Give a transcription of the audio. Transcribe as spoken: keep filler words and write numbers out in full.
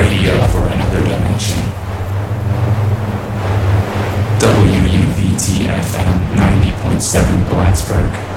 Radio for another dimension. W U V T F M ninety point seven Blacksburg.